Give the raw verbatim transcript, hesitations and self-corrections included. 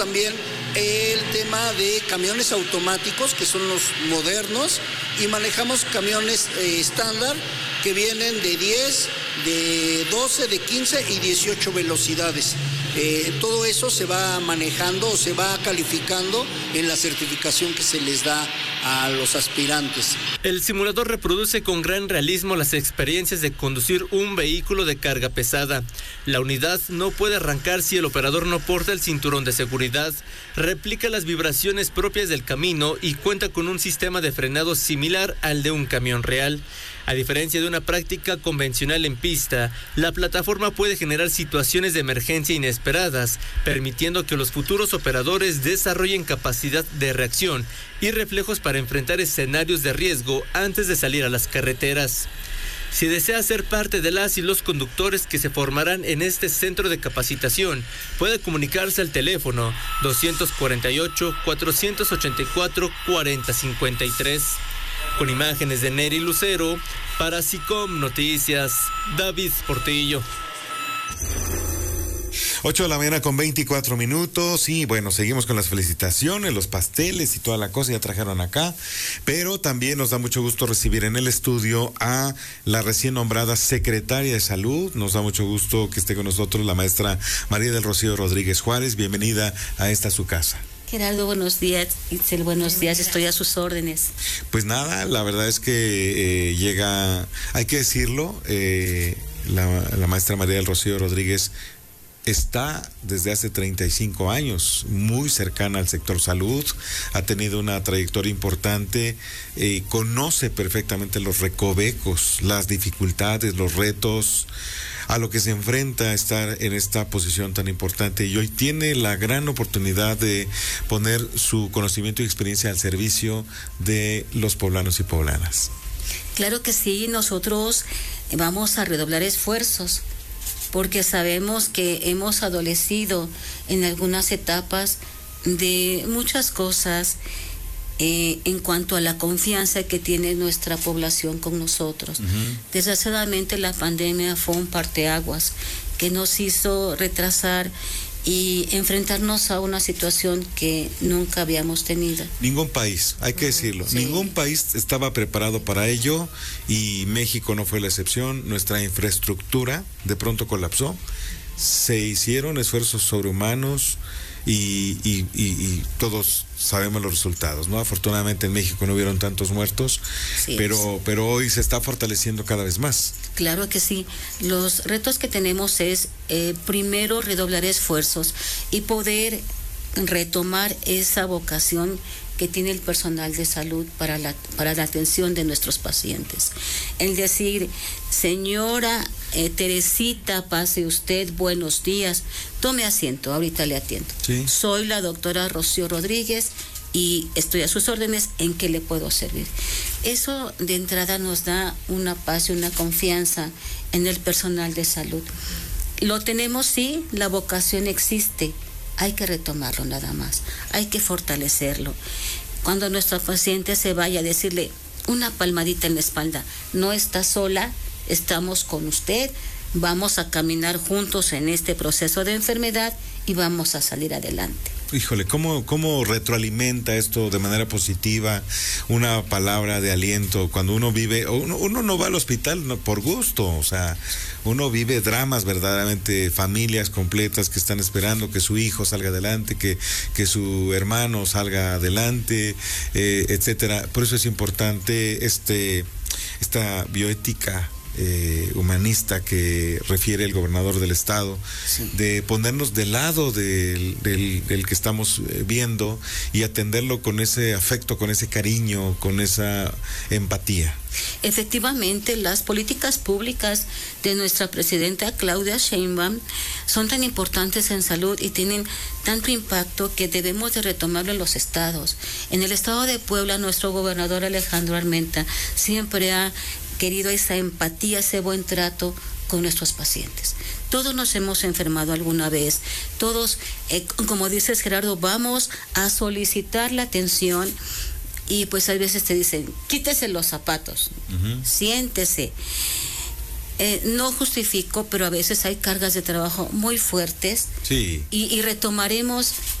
también el tema de camiones automáticos, que son los modernos, y manejamos camiones eh, estándar, que vienen de diez, de doce, de quince y dieciocho velocidades. Eh, todo eso se va manejando o se va calificando en la certificación que se les da a los aspirantes. El simulador reproduce con gran realismo las experiencias de conducir un vehículo de carga pesada. La unidad no puede arrancar si el operador no porta el cinturón de seguridad, replica las vibraciones propias del camino y cuenta con un sistema de frenado similar al de un camión real. A diferencia de una práctica convencional en pista, la plataforma puede generar situaciones de emergencia inesperadas, permitiendo que los futuros operadores desarrollen capacidad de reacción y reflejos para enfrentar escenarios de riesgo antes de salir a las carreteras. Si desea ser parte de las y los conductores que se formarán en este centro de capacitación, puede comunicarse al teléfono dos cuatro ocho, cuatro ocho cuatro, cuatro cero cinco tres. Con imágenes de Neri Lucero, para SICOM Noticias, David Portillo. ocho de la mañana con veinticuatro minutos y bueno, seguimos con las felicitaciones, los pasteles y toda la cosa, ya trajeron acá, pero también nos da mucho gusto recibir en el estudio a la recién nombrada secretaria de Salud. Nos da mucho gusto que esté con nosotros la maestra María del Rocío Rodríguez Juárez. Bienvenida a esta su casa. Gerardo, buenos días. Itzel, buenos días. Estoy a sus órdenes. Pues nada, la verdad es que eh, llega, hay que decirlo, eh, la, la maestra María del Rocío Rodríguez está desde hace treinta y cinco años muy cercana al sector salud, ha tenido una trayectoria importante, eh, conoce perfectamente los recovecos, las dificultades, los retos a lo que se enfrenta estar en esta posición tan importante, y hoy tiene la gran oportunidad de poner su conocimiento y experiencia al servicio de los poblanos y poblanas. Claro que sí, nosotros vamos a redoblar esfuerzos, porque sabemos que hemos adolecido en algunas etapas de muchas cosas eh, en cuanto a la confianza que tiene nuestra población con nosotros. Uh-huh. Desgraciadamente la pandemia fue un parteaguas que nos hizo retrasar y enfrentarnos a una situación que nunca habíamos tenido. Ningún país, hay que decirlo, sí. Ningún país estaba preparado para ello y México no fue la excepción. Nuestra infraestructura de pronto colapsó, se hicieron esfuerzos sobrehumanos y, y, y, y todos sabemos los resultados, ¿no? Afortunadamente en México no hubieron tantos muertos, sí, pero, sí. pero hoy se está fortaleciendo cada vez más. Claro que sí. Los retos que tenemos es, eh, primero, redoblar esfuerzos y poder retomar esa vocación que tiene el personal de salud para la, para la atención de nuestros pacientes. El decir, señora eh, Teresita, pase usted, buenos días, tome asiento, ahorita le atiendo. Sí. Soy la doctora Rocío Rodríguez y estoy a sus órdenes, ¿en qué le puedo servir? Eso de entrada nos da una paz y una confianza en el personal de salud. Lo tenemos, sí, la vocación existe. Hay que retomarlo nada más, hay que fortalecerlo. Cuando nuestro paciente se vaya, a decirle una palmadita en la espalda, no está sola, estamos con usted, vamos a caminar juntos en este proceso de enfermedad y vamos a salir adelante. Híjole, ¿cómo, cómo retroalimenta esto de manera positiva una palabra de aliento cuando uno vive, uno, uno no va al hospital no, por gusto, o sea, uno vive dramas verdaderamente, familias completas que están esperando que su hijo salga adelante, que, que su hermano salga adelante, eh, etcétera. Por eso es importante este, esta bioética Eh, humanista que refiere el gobernador del estado, sí, de ponernos del lado del, del, del que estamos viendo y atenderlo con ese afecto, con ese cariño, con esa empatía. Efectivamente, las políticas públicas de nuestra presidenta Claudia Sheinbaum son tan importantes en salud y tienen tanto impacto que debemos de retomarlo en los estados. En el estado de Puebla, nuestro gobernador Alejandro Armenta siempre ha querido esa empatía, ese buen trato con nuestros pacientes. Todos nos hemos enfermado alguna vez, todos, eh, como dices Gerardo, vamos a solicitar la atención y pues a veces te dicen, quítese los zapatos, uh-huh, siéntese. Eh, no justifico, pero a veces hay cargas de trabajo muy fuertes, sí, y, y retomaremos